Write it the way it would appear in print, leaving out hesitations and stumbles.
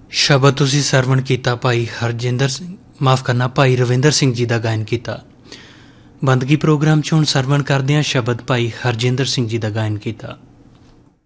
ਸ਼ਬਦ ਤੁਸੀਂ ਸਰਵਣ ਕੀਤਾ ਭਾਈ ਭਾਈ ਰਵਿੰਦਰ ਸਿੰਘ ਜੀ ਦਾ ਗਾਇਨ ਕੀਤਾ। ਬੰਦਗੀ ਪ੍ਰੋਗਰਾਮ 'ਚ ਹੁਣ ਸਰਵਣ ਕਰਦੇ ਹਾਂ ਸ਼ਬਦ ਭਾਈ ਹਰਜਿੰਦਰ ਸਿੰਘ ਜੀ ਦਾ ਗਾਇਨ ਕੀਤਾ।